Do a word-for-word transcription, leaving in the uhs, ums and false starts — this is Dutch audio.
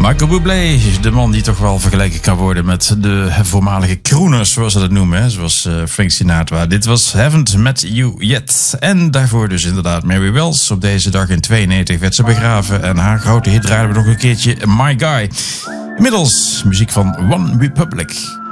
Michael Bublé, de man die toch wel vergeleken kan worden met de voormalige crooners, zoals ze dat noemen, hè? Zoals uh, Frank Sinatra. Dit was Haven't Met You Yet. En daarvoor dus inderdaad Mary Wells. Op deze dag in tweeënnegentig werd ze begraven en haar grote hit draaiden we nog een keertje, My Guy. Inmiddels muziek van One Republic.